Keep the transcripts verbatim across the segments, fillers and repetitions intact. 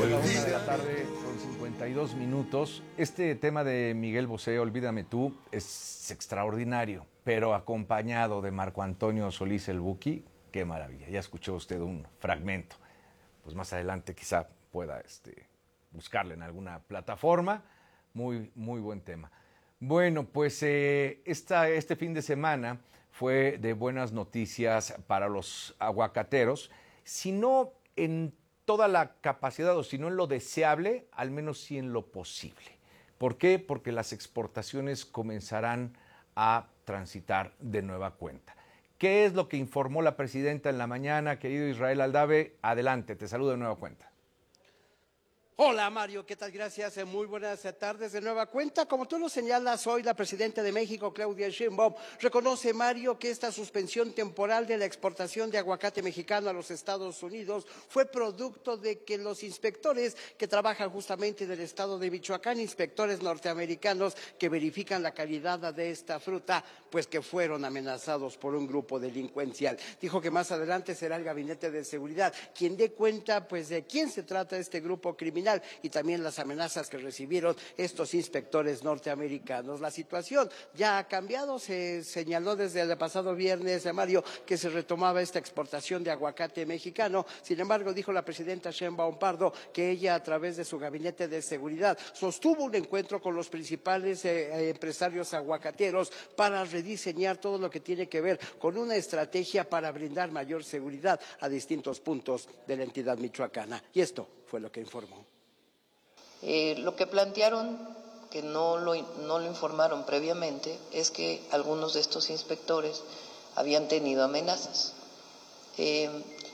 La una de la tarde con cincuenta y dos minutos. Este tema de Miguel Bosé, Olvídame tú, es extraordinario, pero acompañado de Marco Antonio Solís el Buki, qué maravilla. Ya escuchó usted un fragmento. Pues más adelante quizá pueda este, buscarle en alguna plataforma. Muy, muy buen tema. Bueno, pues eh, esta, este fin de semana fue de buenas noticias para los aguacateros, si no en toda la capacidad o si no en lo deseable, al menos sí en lo posible. ¿Por qué? Porque las exportaciones comenzarán a transitar de nueva cuenta. ¿Qué es lo que informó la presidenta en la mañana, querido Israel Aldave? Adelante, te saludo de nueva cuenta. Hola Mario, ¿qué tal? Gracias, muy buenas tardes de nueva cuenta. Como tú lo señalas, hoy la presidenta de México, Claudia Sheinbaum, reconoce, Mario, que esta suspensión temporal de la exportación de aguacate mexicano a los Estados Unidos fue producto de que los inspectores que trabajan justamente en el estado de Michoacán, inspectores norteamericanos que verifican la calidad de esta fruta, pues que fueron amenazados por un grupo delincuencial. Dijo que más adelante será el Gabinete de Seguridad quien dé cuenta pues de quién se trata este grupo criminal y también las amenazas que recibieron estos inspectores norteamericanos. La situación ya ha cambiado, se señaló desde el pasado viernes, Mario, que se retomaba esta exportación de aguacate mexicano. Sin embargo, dijo la presidenta Sheinbaum Pardo que ella, a través de su gabinete de seguridad, sostuvo un encuentro con los principales eh, empresarios aguacateros para rediseñar todo lo que tiene que ver con una estrategia para brindar mayor seguridad a distintos puntos de la entidad michoacana. Y esto fue lo que informó. Eh, lo que plantearon, que no lo, no lo informaron previamente, es que algunos de estos inspectores habían tenido amenazas. Eh,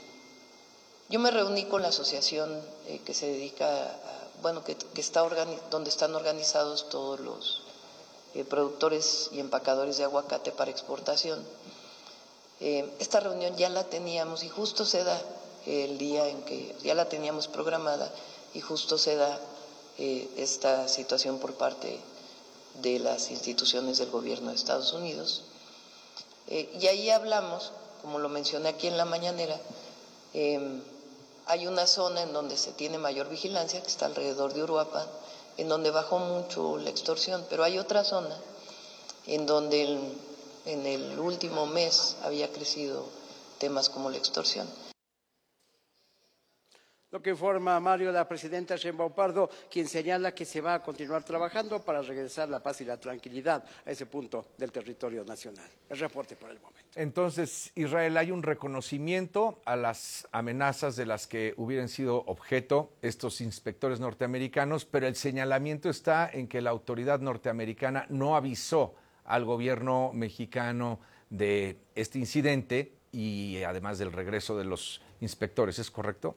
yo me reuní con la asociación eh, que se dedica a, bueno, que, que está organi- donde están organizados todos los eh, productores y empacadores de aguacate para exportación. Eh, esta reunión ya la teníamos y justo se da el día en que ya la teníamos programada y justo se da Eh, esta situación por parte de las instituciones del gobierno de Estados Unidos. Eh, y ahí hablamos, como lo mencioné aquí en la mañanera, eh, hay una zona en donde se tiene mayor vigilancia, que está alrededor de Uruapan, en donde bajó mucho la extorsión, pero hay otra zona en donde el, en el último mes había crecido temas como la extorsión. Lo que informa Mario, la presidenta Sheinbaum Pardo, quien señala que se va a continuar trabajando para regresar la paz y la tranquilidad a ese punto del territorio nacional. El reporte por el momento. Entonces, Israel, hay un reconocimiento a las amenazas de las que hubieran sido objeto estos inspectores norteamericanos, pero el señalamiento está en que la autoridad norteamericana no avisó al gobierno mexicano de este incidente y además del regreso de los inspectores, ¿es correcto?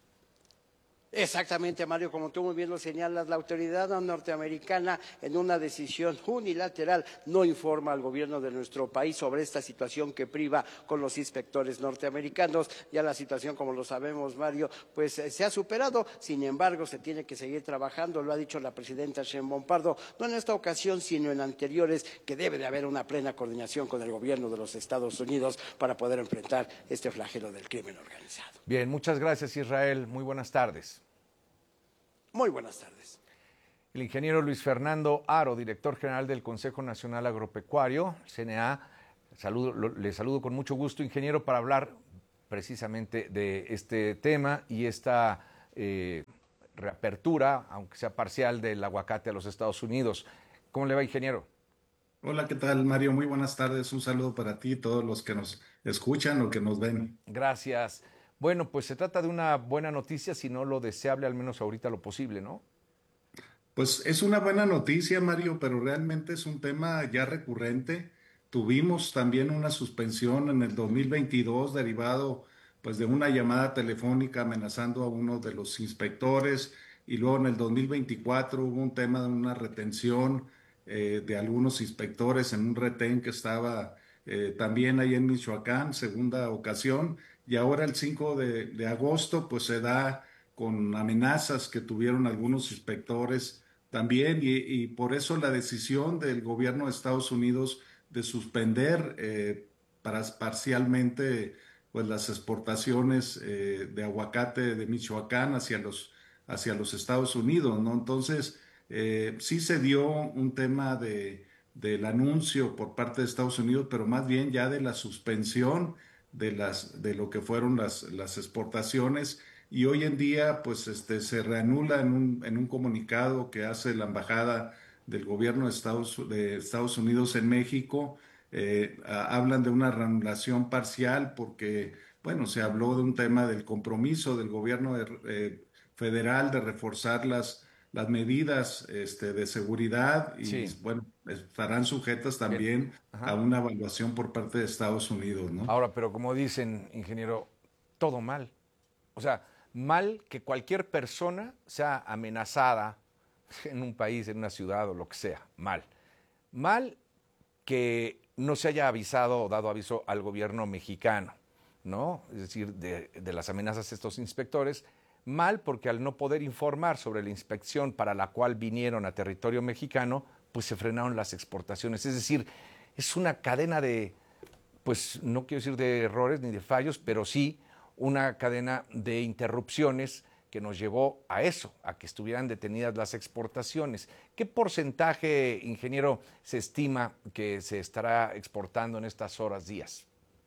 Exactamente, Mario, como tú muy bien lo señalas, la autoridad norteamericana en una decisión unilateral no informa al gobierno de nuestro país sobre esta situación que priva con los inspectores norteamericanos. Ya la situación, como lo sabemos, Mario, pues eh, se ha superado, sin embargo, se tiene que seguir trabajando, lo ha dicho la presidenta Sheinbaum Pardo, no en esta ocasión, sino en anteriores, que debe de haber una plena coordinación con el gobierno de los Estados Unidos para poder enfrentar este flagelo del crimen organizado. Bien, muchas gracias, Israel. Muy buenas tardes. Muy buenas tardes. El ingeniero Luis Fernando Haro, director general del Consejo Nacional Agropecuario, C N A, saludo, lo, le saludo con mucho gusto, ingeniero, para hablar precisamente de este tema y esta eh, reapertura, aunque sea parcial, del aguacate a los Estados Unidos. ¿Cómo le va, ingeniero? Hola, ¿qué tal, Mario? Muy buenas tardes. Un saludo para ti y todos los que nos escuchan o que nos ven. Gracias. Bueno, pues se trata de una buena noticia, si no lo deseable, al menos ahorita lo posible, ¿no? Pues es una buena noticia, Mario, pero realmente es un tema ya recurrente. Tuvimos también una suspensión en el dos mil veintidós derivado pues de una llamada telefónica amenazando a uno de los inspectores y luego en el dos mil veinticuatro hubo un tema de una retención eh, de algunos inspectores en un retén que estaba eh, también ahí en Michoacán, segunda ocasión, y ahora el cinco de, de agosto pues se da con amenazas que tuvieron algunos inspectores también, y, y por eso la decisión del gobierno de Estados Unidos de suspender eh, para, parcialmente pues, las exportaciones eh, de aguacate de Michoacán hacia los, hacia los Estados Unidos, ¿no? Entonces, eh, sí se dio un tema de, del anuncio por parte de Estados Unidos, pero más bien ya de la suspensión de las, de lo que fueron las, las exportaciones. Y hoy en día, pues, este, se reanula en un, en un comunicado que hace la Embajada del Gobierno de Estados, de Estados Unidos en México. Eh, a- hablan de una reanulación parcial porque, bueno, se habló de un tema del compromiso del gobierno de- eh, federal de reforzar las, las medidas este, de seguridad y, Sí, bueno, estarán sujetas bien. también a Ajá. una evaluación por parte de Estados Unidos, ¿no? Ahora, pero como dicen, ingeniero, todo mal. O sea, mal que cualquier persona sea amenazada en un país, en una ciudad o lo que sea. Mal. Mal que no se haya avisado o dado aviso al gobierno mexicano, ¿no? Es decir, de, de las amenazas de estos inspectores. Mal porque al no poder informar sobre la inspección para la cual vinieron a territorio mexicano, pues se frenaron las exportaciones. Es decir, es una cadena de, pues no quiero decir de errores ni de fallos, pero sí una cadena de interrupciones que nos llevó a eso, a que estuvieran detenidas las exportaciones. ¿Qué porcentaje, ingeniero, se estima que se estará exportando en estas horas, días?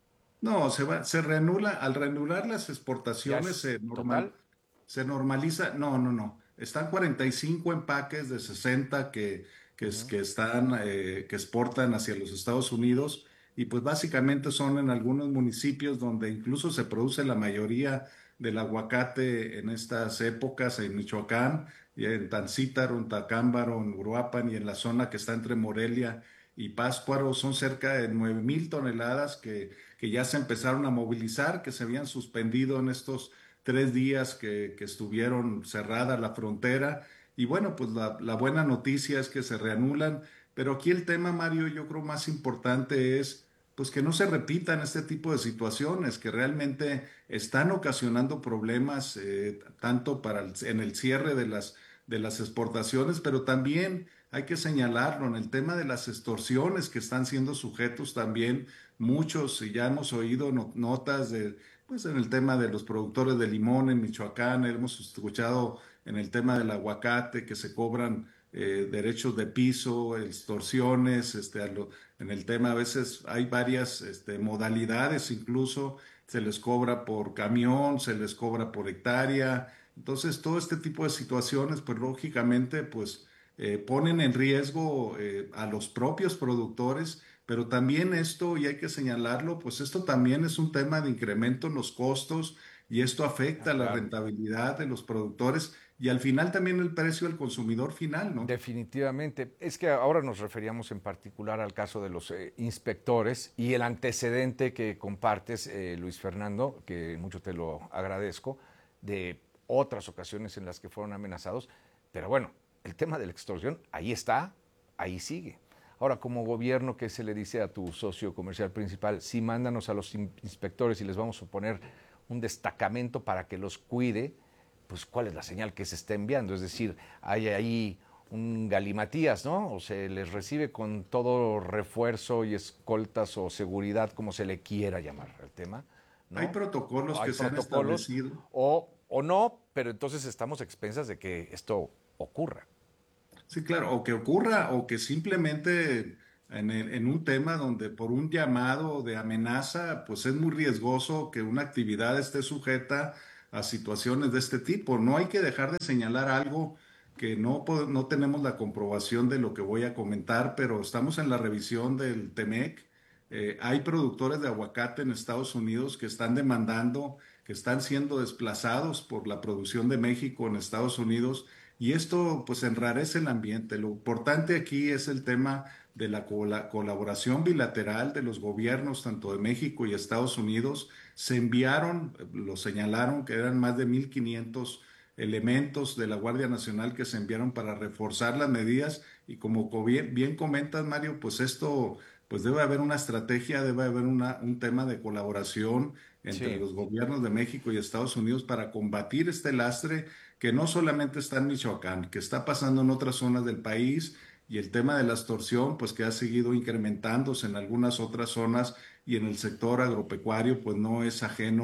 No, se va, se reanula, al reanular las ¿Ya exportaciones es se normal, total? se normaliza, no, no, no. Están cuarenta y cinco empaques de sesenta que, que, es- Ujú. que están, eh, que exportan hacia los Estados Unidos y pues básicamente son en algunos municipios donde incluso se produce la mayoría del aguacate en estas épocas, en Michoacán, y en Tancítaro, en Tacámbaro, en Uruapan y en la zona que está entre Morelia y Pátzcuaro, son cerca de nueve mil toneladas que que ya se empezaron a movilizar, que se habían suspendido en estos tres días que, que estuvieron cerrada la frontera. Y bueno, pues la, la buena noticia es que se reanulan, pero aquí el tema, Mario, yo creo más importante es pues que no se repitan este tipo de situaciones que realmente están ocasionando problemas eh, tanto para el- en el cierre de las, de las exportaciones, pero también hay que señalarlo en el tema de las extorsiones que están siendo sujetos también muchos, y ya hemos oído no- notas de, pues en el tema de los productores de limón en Michoacán, hemos escuchado en el tema del aguacate que se cobran eh, derechos de piso, extorsiones, este, a lo- en el tema a veces hay varias este, modalidades, incluso se les cobra por camión, se les cobra por hectárea. Entonces, todo este tipo de situaciones, pues lógicamente, pues eh, ponen en riesgo eh, a los propios productores, pero también esto, y hay que señalarlo, pues esto también es un tema de incremento en los costos y esto Ah, afecta la claro. rentabilidad de los productores y al final también el precio del consumidor final, ¿no? Definitivamente. Es que ahora nos referíamos en particular al caso de los eh, inspectores y el antecedente que compartes, eh, Luis Fernando, que mucho te lo agradezco, de otras ocasiones en las que fueron amenazados. Pero bueno, el tema de la extorsión, ahí está, ahí sigue. Ahora, como gobierno, ¿qué se le dice a tu socio comercial principal? Sí, mándanos a los inspectores y les vamos a poner un destacamento para que los cuide, pues cuál es la señal que se está enviando. Es decir, hay ahí un galimatías, ¿no? O se les recibe con todo refuerzo y escoltas o seguridad, como se le quiera llamar al tema, Hay ¿no? protocolos Hay que se han protocolos establecido. o, o no, pero entonces estamos a expensas de que esto ocurra. Sí, claro, o que ocurra, o que simplemente en, el- en un tema donde por un llamado de amenaza, pues es muy riesgoso que una actividad esté sujeta a situaciones de este tipo. No hay que dejar de señalar algo que no, po- no tenemos la comprobación de lo que voy a comentar, pero estamos en la revisión del Temec. Eh, hay productores de aguacate en Estados Unidos que están demandando, que están siendo desplazados por la producción de México en Estados Unidos y esto pues enrarece el ambiente. Lo importante aquí es el tema de la cola- colaboración bilateral de los gobiernos, tanto de México y Estados Unidos. Se enviaron, lo señalaron, que eran más de mil quinientos elementos de la Guardia Nacional que se enviaron para reforzar las medidas y como co- bien, bien comentas, Mario, pues esto, pues debe haber una estrategia, debe haber una, un tema de colaboración entre Sí, los gobiernos de México y Estados Unidos para combatir este lastre que no solamente está en Michoacán, que está pasando en otras zonas del país y el tema de la extorsión, pues que ha seguido incrementándose en algunas otras zonas y en el sector agropecuario, pues no es ajeno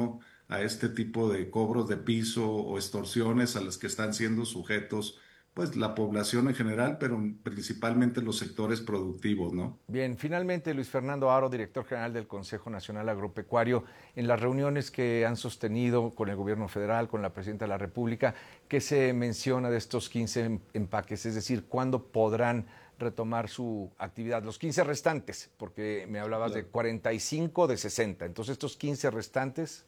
a este tipo de cobros de piso o extorsiones a las que están siendo sujetos pues la población en general, pero principalmente los sectores productivos, ¿no? Bien, finalmente Luis Fernando Haro, director general del Consejo Nacional Agropecuario, en las reuniones que han sostenido con el gobierno federal, con la presidenta de la República, ¿qué se menciona de estos quince empaques? Es decir, ¿cuándo podrán retomar su actividad? Los quince restantes, porque me hablabas de cuarenta y cinco de sesenta, entonces estos quince restantes.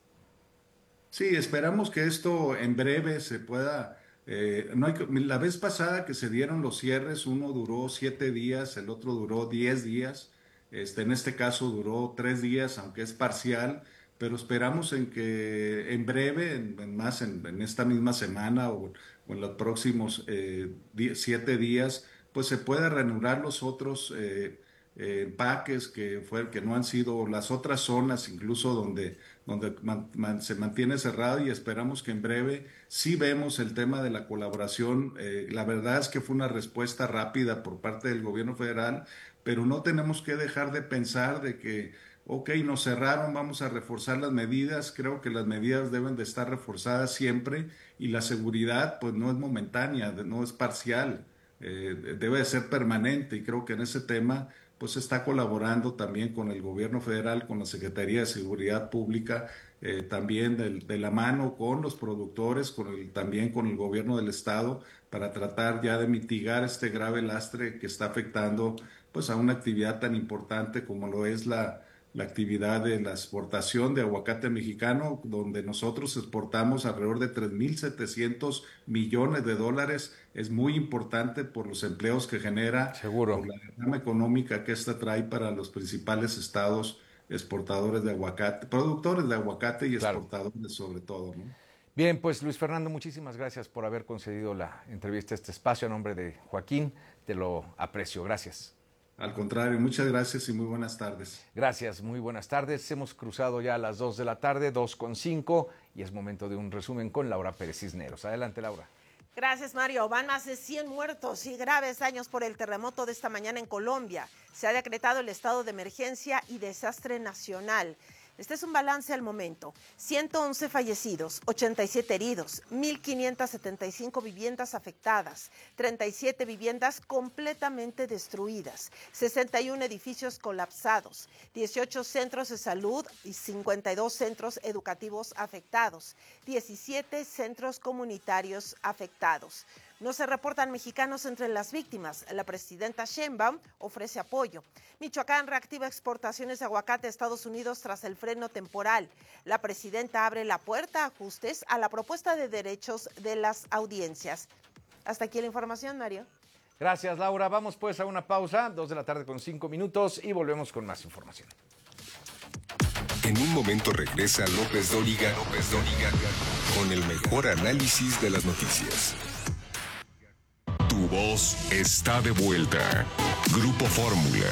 Sí, esperamos que esto en breve se pueda... Eh, no hay, la vez pasada que se dieron los cierres, uno duró siete días, el otro duró diez días, este, en este caso duró tres días, aunque es parcial, pero esperamos en que en breve, en, en más en, en esta misma semana o, o en los próximos eh, die, siete días, pues se pueda reanudar los otros eh, eh, empaques que, fue, que no han sido las otras zonas, incluso donde donde man, man, se mantiene cerrado, y esperamos que en breve sí vemos el tema de la colaboración. Eh, la verdad es que fue una respuesta rápida por parte del gobierno federal, pero no tenemos que dejar de pensar de que, ok, nos cerraron, vamos a reforzar las medidas. Creo que las medidas deben de estar reforzadas siempre, y la seguridad pues no es momentánea, no es parcial, eh, debe de ser permanente, y creo que en ese tema pues está colaborando también con el gobierno federal, con la Secretaría de Seguridad Pública, eh, también de, de la mano con los productores, con el, también con el gobierno del estado, para tratar ya de mitigar este grave lastre que está afectando pues a una actividad tan importante como lo es la, la actividad de la exportación de aguacate mexicano, donde nosotros exportamos alrededor de tres mil setecientos millones de dólares. Es muy importante por los empleos que genera, seguro, por la derrama económica que esta trae para los principales estados exportadores de aguacate, productores de aguacate y claro, exportadores sobre todo, ¿no? Bien, pues Luis Fernando, muchísimas gracias por haber concedido la entrevista a este espacio. A nombre de Joaquín, te lo aprecio. Gracias. Al contrario, muchas gracias y muy buenas tardes. Gracias, muy buenas tardes. Hemos cruzado ya a las dos de la tarde, dos con cinco, y es momento de un resumen con Laura Pérez Cisneros. Adelante, Laura. Gracias, Mario. Van más de cien muertos y graves daños por el terremoto de esta mañana en Colombia. Se ha decretado el estado de emergencia y desastre nacional. Este es un balance al momento. ciento once fallecidos, ochenta y siete heridos, mil quinientas setenta y cinco viviendas afectadas, treinta y siete viviendas completamente destruidas, sesenta y uno edificios colapsados, dieciocho centros de salud y cincuenta y dos centros educativos afectados, diecisiete centros comunitarios afectados. No se reportan mexicanos entre las víctimas. La presidenta Sheinbaum ofrece apoyo. Michoacán reactiva exportaciones de aguacate a Estados Unidos tras el freno temporal. La presidenta abre la puerta a ajustes a la propuesta de derechos de las audiencias. Hasta aquí la información, Mario. Gracias, Laura. Vamos pues a una pausa, dos de la tarde con cinco minutos, y volvemos con más información. En un momento regresa López Dóriga, López Dóriga con el mejor análisis de las noticias. Tu voz está de vuelta. Grupo Fórmula.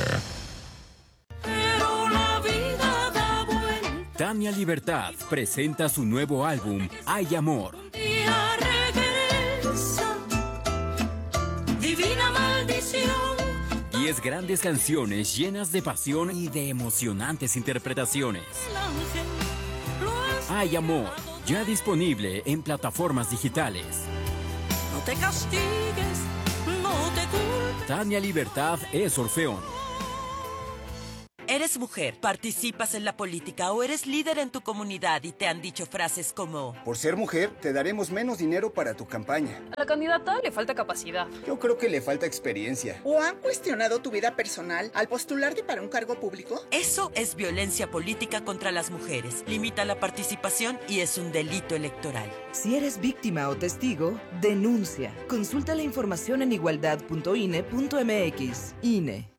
Pero la vida da vuelta. Tania Libertad presenta su nuevo álbum, Hay Amor. Un día regresa, divina maldición. Diez grandes canciones llenas de pasión y de emocionantes interpretaciones. El ángel lo has Hay Amor, ya disponible en plataformas digitales. No te castigues, no te culpes. Tania Libertad es Orfeón. ¿Eres mujer, participas en la política o eres líder en tu comunidad y te han dicho frases como: por ser mujer, te daremos menos dinero para tu campaña? A la candidata le falta capacidad. Yo creo que le falta experiencia. ¿O han cuestionado tu vida personal al postularte para un cargo público? Eso es violencia política contra las mujeres. Limita la participación y es un delito electoral. Si eres víctima o testigo, denuncia. Consulta la información en igualdad punto i n e punto m x. I N E.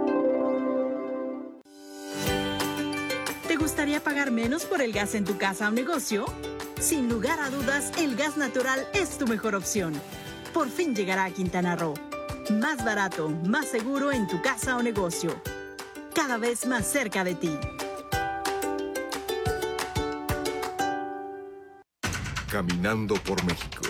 ¿Te gustaría pagar menos por el gas en tu casa o negocio? Sin lugar a dudas, el gas natural es tu mejor opción. Por fin llegará a Quintana Roo. Más barato, más seguro en tu casa o negocio. Cada vez más cerca de ti. Caminando por México.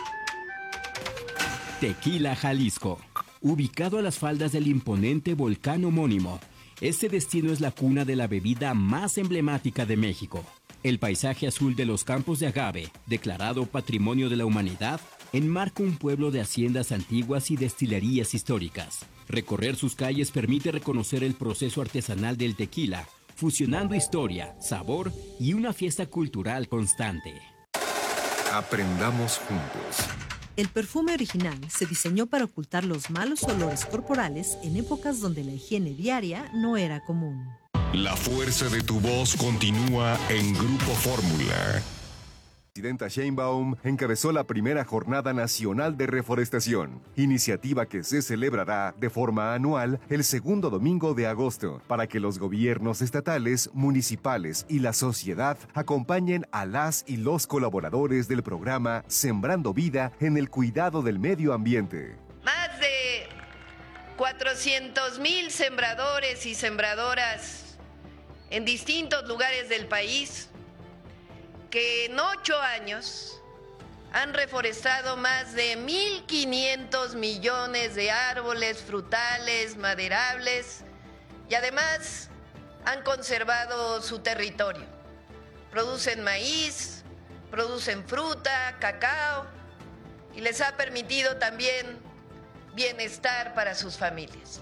Tequila, Jalisco. Ubicado a las faldas del imponente volcán homónimo, este destino es la cuna de la bebida más emblemática de México. El paisaje azul de los campos de agave, declarado Patrimonio de la Humanidad, enmarca un pueblo de haciendas antiguas y destilerías históricas. Recorrer sus calles permite reconocer el proceso artesanal del tequila, fusionando historia, sabor y una fiesta cultural constante. Aprendamos juntos. El perfume original se diseñó para ocultar los malos olores corporales en épocas donde la higiene diaria no era común. La fuerza de tu voz continúa en Grupo Fórmula. La presidenta Sheinbaum encabezó la primera Jornada Nacional de Reforestación, iniciativa que se celebrará de forma anual el segundo domingo de agosto, para que los gobiernos estatales, municipales y la sociedad acompañen a las y los colaboradores del programa Sembrando Vida en el cuidado del medio ambiente. Más de cuatrocientos mil sembradores y sembradoras en distintos lugares del país que en ocho años han reforestado más de mil quinientos millones de árboles frutales, maderables y además han conservado su territorio. Producen maíz, producen fruta, cacao y les ha permitido también bienestar para sus familias.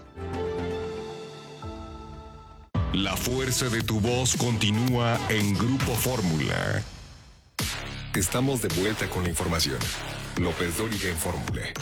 La fuerza de tu voz continúa en Grupo Fórmula. Estamos de vuelta con la información. López Dóriga en Fórmula.